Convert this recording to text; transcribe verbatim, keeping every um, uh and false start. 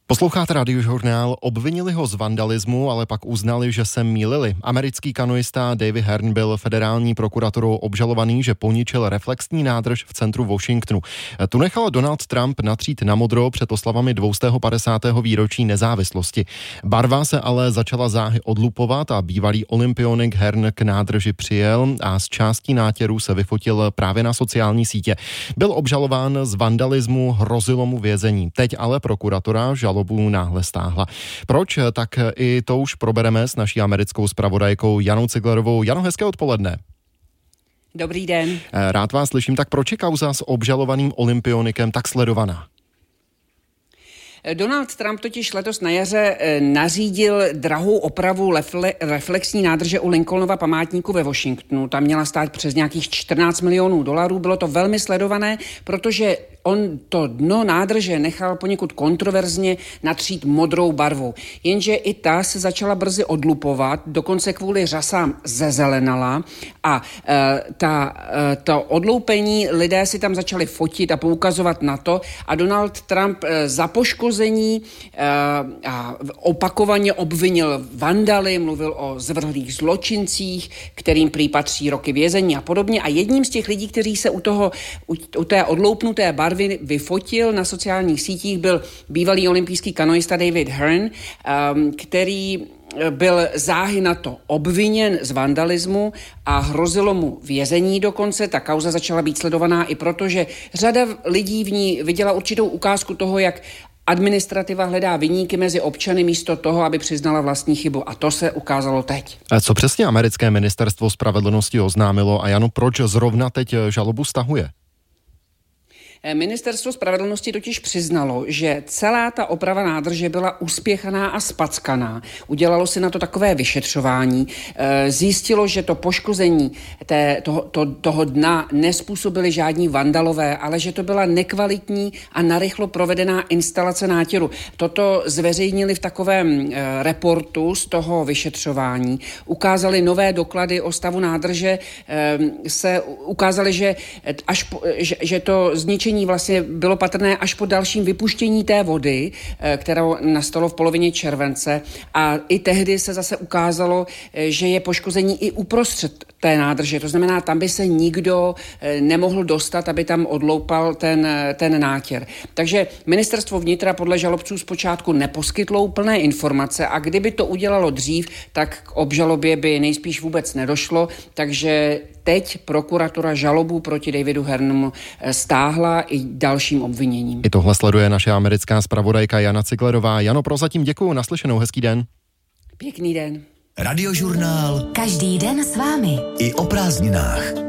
Posloucháte Radiožurnál, obvinili ho z vandalismu, ale pak uznali, že se mýlili. Americký kanoista David Hearn byl federální prokuraturou obžalovaný, že poničil reflexní nádrž v centru Washingtonu. Tu nechal Donald Trump natřít na modro před oslavami dvě stě padesátého výročí nezávislosti. Barva se ale začala záhy odlupovat a bývalý olympionik Hearn k nádrži přijel a z částí nátěru se vyfotil právě na sociální sítě. Byl obžalován z vandalismu, hrozilo mu vězení. Teď ale prokuratura žalobu náhle stáhla. Proč? Tak i to už probereme s naší americkou zpravodajkou Janou Ciglerovou. Jano, hezké odpoledne. Dobrý den. Rád vás slyším. Tak proč je kauza s obžalovaným olympionikem tak sledovaná? Donald Trump totiž letos na jaře nařídil drahou opravu lefle, reflexní nádrže u Lincolnova památníku ve Washingtonu. Tam měla stát přes nějakých čtrnáct milionů dolarů. Bylo to velmi sledované, protože on to dno nádrže nechal poněkud kontroverzně natřít modrou barvou. Jenže i ta se začala brzy odlupovat, dokonce kvůli řasám zezelenala a e, ta, e, to odloupení lidé si tam začali fotit a poukazovat na to a Donald Trump e, za poškození e, a opakovaně obvinil vandaly, mluvil o zvrhlých zločincích, kterým prý patří roky vězení a podobně. A jedním z těch lidí, kteří se u, toho, u, u té odloupnuté barvy vyfotil na sociálních sítích, byl bývalý olympijský kanoista David Hearn, um, který byl záhy na to obviněn z vandalismu a hrozilo mu vězení dokonce. Ta kauza začala být sledovaná i proto, že řada lidí v ní viděla určitou ukázku toho, jak administrativa hledá viníky mezi občany místo toho, aby přiznala vlastní chybu. A to se ukázalo teď. A co přesně americké ministerstvo spravedlnosti oznámilo a Jano, proč zrovna teď žalobu stahuje? Ministerstvo spravedlnosti totiž přiznalo, že celá ta oprava nádrže byla uspěchaná a spackaná. Udělalo si na to takové vyšetřování. Zjistilo, že to poškození té, toho, to, toho dna nezpůsobili žádní vandalové, ale že to byla nekvalitní a narychlo provedená instalace nátěru. Toto zveřejnili v takovém reportu z toho vyšetřování. Ukázali nové doklady o stavu nádrže. Se ukázali, že, až po, že, že to zničení vlastně bylo patrné až po dalším vypuštění té vody, kterou nastalo v polovině července a i tehdy se zase ukázalo, že je poškození i uprostřed té nádrže. To znamená, tam by se nikdo nemohl dostat, aby tam odloupal ten, ten nátěr. Takže ministerstvo vnitra podle žalobců zpočátku neposkytlo úplné informace a kdyby to udělalo dřív, tak k obžalobě by nejspíš vůbec nedošlo, takže teď prokuratura žalobu proti Davidu Hearnomu stáhla i dalším obviněním. I tohle sleduje naše americká zpravodajka Jana Ciglerová. Jano, prozatím děkuju, naslyšenou, hezký den. Pěkný den. Radiožurnál. Každý den s vámi. I o prázdninách.